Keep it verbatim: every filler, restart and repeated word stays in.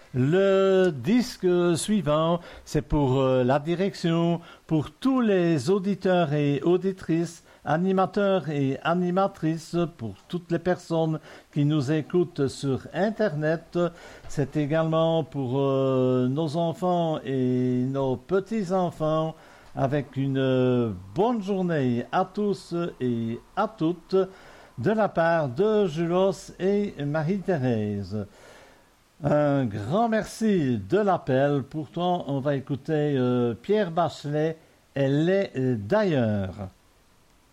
Le disque suivant, c'est pour euh, la direction, pour tous les auditeurs et auditrices, animateurs et animatrices, pour toutes les personnes qui nous écoutent sur Internet. C'est également pour euh, nos enfants et nos petits-enfants, avec une bonne journée à tous et à toutes, de la part de Julos et Marie-Thérèse. Un grand merci de l'appel. Pourtant, on va écouter euh, Pierre Bachelet. Elle est euh, d'ailleurs.